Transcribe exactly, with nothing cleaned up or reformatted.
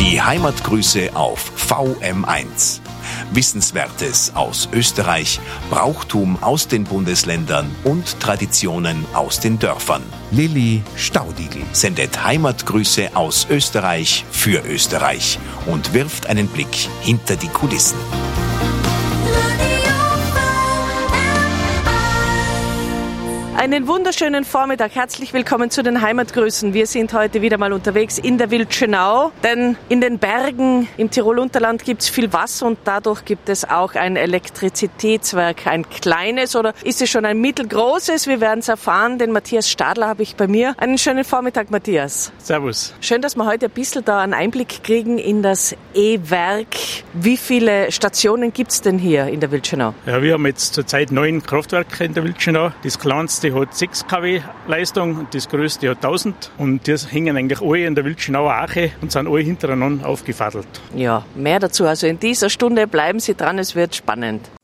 Die Heimatgrüße auf V M eins. Wissenswertes aus Österreich, Brauchtum aus den Bundesländern und Traditionen aus den Dörfern. Lilly Staudigl sendet Heimatgrüße aus Österreich für Österreich und wirft einen Blick hinter die Kulissen. Einen wunderschönen Vormittag. Herzlich willkommen zu den Heimatgrüßen. Wir sind heute wieder mal unterwegs in der Wildschönau, denn in den Bergen im Tirol-Unterland gibt es viel Wasser und dadurch gibt es auch ein Elektrizitätswerk, ein kleines oder ist es schon ein mittelgroßes? Wir werden es erfahren. Den Matthias Stadler habe ich bei mir. Einen schönen Vormittag, Matthias. Servus. Schön, dass wir heute ein bisschen da einen Einblick kriegen in das E-Werk. Wie viele Stationen gibt es denn hier in der Wildschönau? Ja, wir haben jetzt zurzeit neun Kraftwerke in der Wildschönau. Das kleinste hat sechs Kilowatt Leistung und das größte hat tausend. Und die hängen eigentlich alle in der Wildschönauer Ache und sind alle hintereinander aufgefadelt. Ja, mehr dazu. Also in dieser Stunde bleiben Sie dran, es wird spannend.